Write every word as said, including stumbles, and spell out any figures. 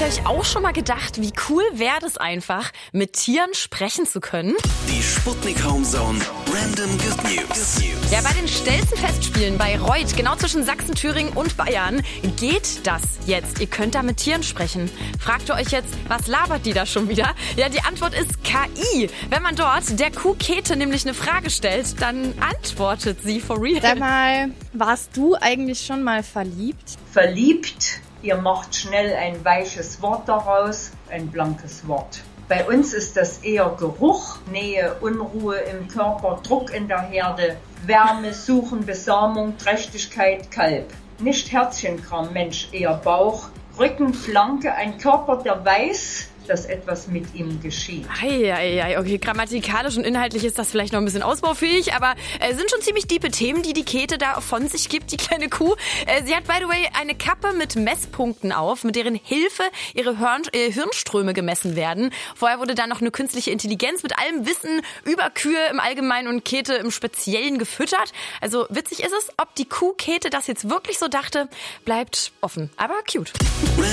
euch auch schon mal gedacht, wie cool wäre das einfach, mit Tieren sprechen zu können? Die Sputnik Homezone Random Good News. Ja, bei den Stelzen-Festspielen bei Reuth, genau zwischen Sachsen, Thüringen und Bayern, geht das jetzt. Ihr könnt da mit Tieren sprechen. Fragt ihr euch jetzt, was labert die da schon wieder? Ja, die Antwort ist K I. Wenn man dort der Kuh Käthe nämlich eine Frage stellt, dann antwortet sie for real. Sag mal, warst du eigentlich schon mal verliebt? Verliebt, ihr macht schnell ein weiches Wort daraus, ein blankes Wort. Bei uns ist das eher Geruch, Nähe, Unruhe im Körper, Druck in der Herde, Wärme, Suchen, Besamung, Trächtigkeit, Kalb. Nicht Herzchenkram, Mensch, eher Bauch, Rücken, Flanke, ein Körper, der weiß, dass etwas mit ihm geschieht. Eieiei, okay, grammatikalisch und inhaltlich ist das vielleicht noch ein bisschen ausbaufähig, aber es äh, sind schon ziemlich diepe Themen, die die Käthe da von sich gibt, die kleine Kuh. Äh, sie hat, by the way, eine Kappe mit Messpunkten auf, mit deren Hilfe ihre Hörn, äh, Hirnströme gemessen werden. Vorher wurde dann noch eine künstliche Intelligenz mit allem Wissen über Kühe im Allgemeinen und Käthe im Speziellen gefüttert. Also witzig ist es, ob die Kuh Käthe das jetzt wirklich so dachte, bleibt offen, aber cute.